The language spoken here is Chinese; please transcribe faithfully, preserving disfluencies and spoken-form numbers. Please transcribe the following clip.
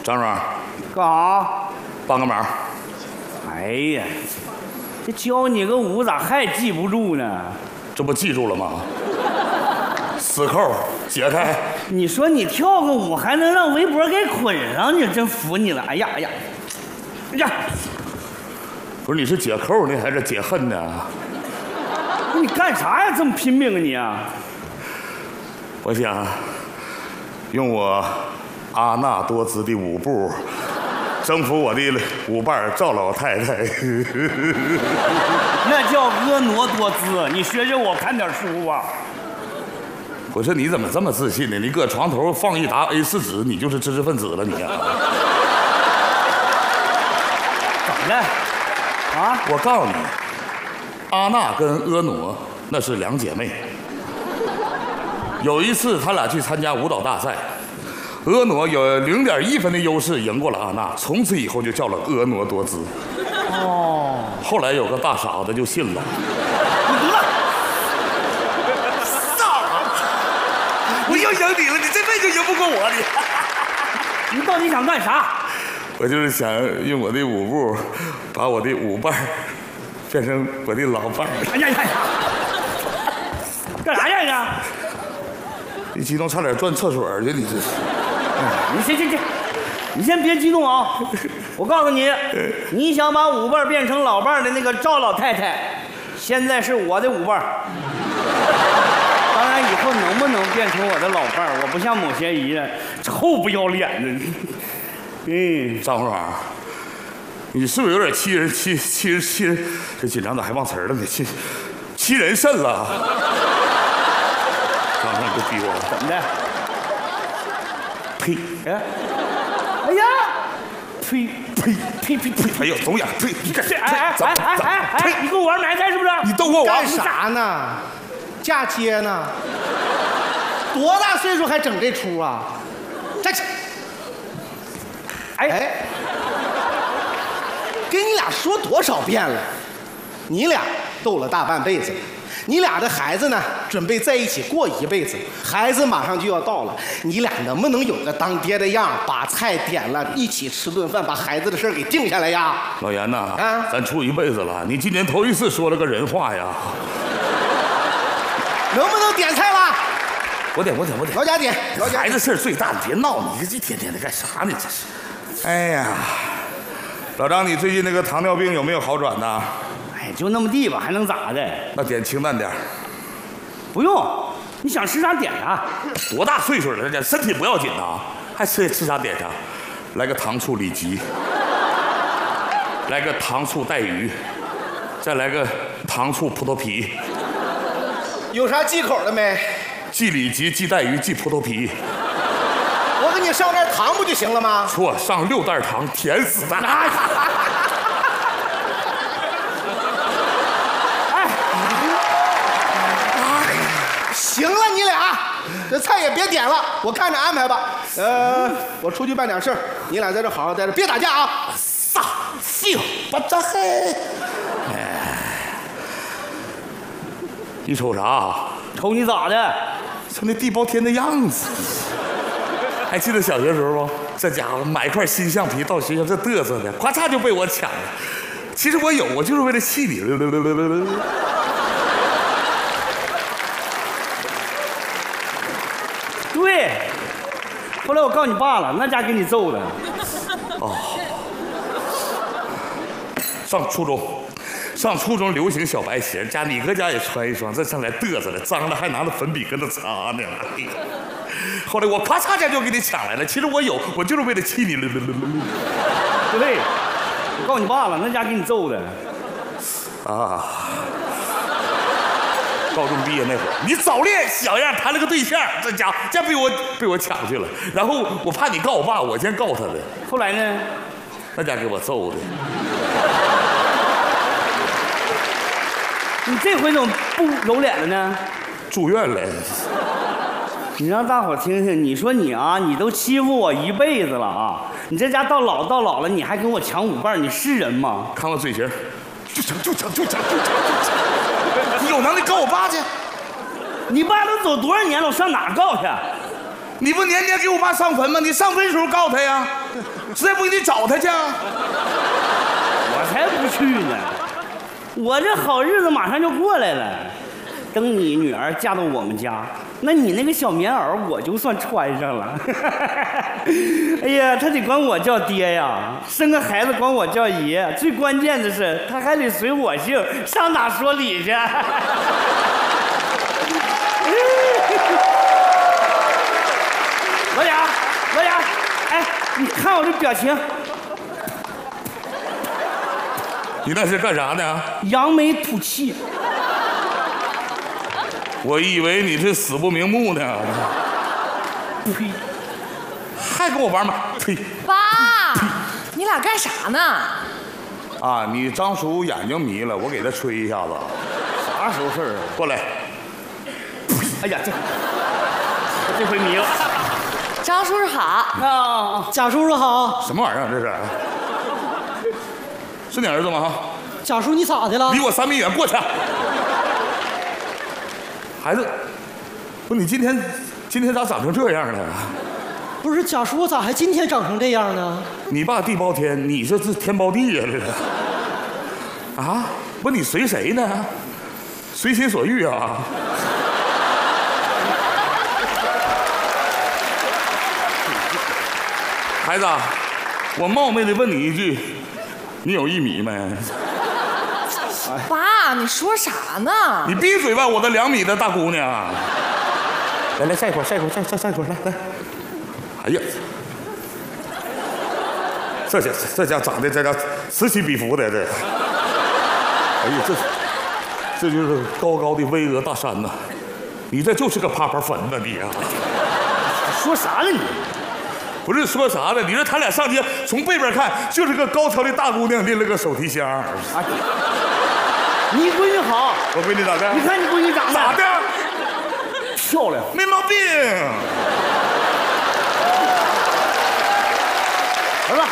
张庄， 干啥？ 帮个忙。 哎呀，这教你个舞咋还记不住呢？ 这不记住了吗？死扣解开。 你说你跳个舞还能让围脖给捆上，你真服你了！哎呀哎呀，哎呀！ 不是你是解扣呢还是解恨呢？ 你干啥呀？这么拼命啊你啊！ 我想用我阿纳多姿的舞步征服我的舞伴赵老太太。 那叫婀娜多姿，你学学我，看点书吧。 我说你怎么这么自信呢？你搁床头放一沓 A 四 纸，你就是知识分子了你啊！ 怎么的？啊！ 我告诉你，阿娜跟婀娜那是两姐妹。有一次，他俩去参加舞蹈大赛，婀娜有零点一分的优势赢过了阿娜，从此以后就叫了婀娜多姿。 哦。 后来有个大傻子就信了。 你犊子！ 傻！我又赢你了，你这辈子赢不过我你。你到底想干啥？ 我就是想用我的舞步，把我的舞伴变成我的老伴。 哎呀呀呀！干啥呀你？一激动差点转厕所去，你这是。 你行行行，你先别激动啊！我告诉你，你想把舞伴变成老伴的那个赵老太太，现在是我的舞伴。当然，以后能不能变成我的老伴儿，我不像某些人臭不要脸的。嗯， 张红华，你是不是有点欺人欺欺人欺人？这紧张咋还忘词儿了呢？欺欺人甚了！张红，别逼我！ 怎么的？ 呸！ 哎，哎呀！呸呸呸呸呸！ 哎呦，走眼！呸！你干这哎哎哎哎哎！你跟我玩埋汰是不是？ 你逗我干啥呢？嫁接呢？多大岁数还整这出啊？站起！哎哎，跟你俩说多少遍了，你俩斗了大半辈子，你俩的孩子呢，准备在一起过一辈子，孩子马上就要到了，你俩能不能有个当爹的样，把菜点了，一起吃顿饭，把孩子的事给定下来呀？ 老严呐， 啊， 咱处一辈子了，你今年头一次说了个人话呀？ 能不能点菜了？ 我点，我点，我点。 老贾点，老贾。 孩子事儿最大，你别闹，你这一天天的干啥呢？这是。哎呀，老张，你最近那个糖尿病有没有好转呢？ 哎，就那么地吧，还能咋的？ 那点清淡点。 不用，你想吃啥点啥。 多大岁数了，这身体不要紧呐，还吃吃啥点啥？来个糖醋里脊，来个糖醋带鱼，再来个糖醋葡萄皮。 有啥忌口的没？ 忌里脊，忌带鱼，忌葡萄皮。 我给你上点糖不就行了吗？ 错，上六袋糖，甜死的。 哎， 行了，你俩这菜也别点了，我看着安排吧。呃，我出去办点事儿，你俩在这好好待着，别打架啊！ 撒filho把扎黑。哎，你瞅啥？ 瞅你咋的？ 瞅那地包天的样子。还记得小学时候不？这家伙买一块新橡皮到学校这嘚瑟的，咔嚓就被我抢了。其实我有，我就是为了气你。 对，后来我告你爸了，那家给你揍的。 哦，上初中，上初中流行小白鞋，家李哥家也穿一双，这上来嘚瑟了，脏了还拿着粉笔跟他擦呢。后来我咔嚓家就给你抢来了，其实我有，我就是为了气你。 对，我告你爸了，那家给你揍的。 啊。高中毕业那会儿，你早恋小样谈了个对象，这家伙这被我被我抢去了。然后我怕你告我爸，我先告他的。 后来呢？ 那家给我揍的。 你这回怎么不揉脸了呢？ 住院了。 你让大伙听听，你说你啊，你都欺负我一辈子了啊！你这家到老到老了，你还跟我抢舞伴，你是人吗？ 看我嘴型，就抢就抢就抢就抢就抢。你有能力告我爸去？ 你爸都走多少年了，我上哪告去？ 你不年年给我爸上坟吗？你上坟时候告诉他呀，实在不行你找他去。 我才不去呢！我这好日子马上就过来了。等你女儿嫁到我们家，那你那个小棉袄我就算穿上了。哎呀，他得管我叫爹呀，生个孩子管我叫爷，最关键的是他还得随我姓，上哪说理去？老贾，老贾，哎，你看我这表情， 你那是干啥呢？ 扬眉吐气。 我以为你是死不瞑目呢。 呸！ 还跟我玩吗？呸！ 爸，你俩干啥呢？ 啊，你张叔眼睛迷了，我给他吹一下子。 啥时候事儿啊？ 过来。 哎呀，这这回迷了。 张叔叔好。 啊， 贾叔叔好。 什么玩意儿这是？是你儿子吗？ 贾叔你咋的了？ 离我三米远，过去。孩子，不，你今天今天咋长成这样了？ 不是贾叔，我咋还今天长成这样呢？ 你爸地包天，你这是天包地呀，这是。啊，不，你随谁呢？随心所欲啊。孩子，我冒昧的问你一句，你有一米没？ 爸，你说啥呢？ 你闭嘴吧，我的两米的大姑娘。来来，下一会儿，下一会儿，下下下一会儿，来来。哎呀，这家这家长得这家此起彼伏的这。哎呀，这这就是高高的巍峨大山呐！你这就是个趴趴坟呐你啊！ 说啥呢你？ 不是说啥呢？你说他俩上街，从背边看就是个高挑的大姑娘拎了个手提箱。啊， 你闺女好， 我闺女咋的？ 你看你闺女长得咋的？ 漂亮， 没毛病。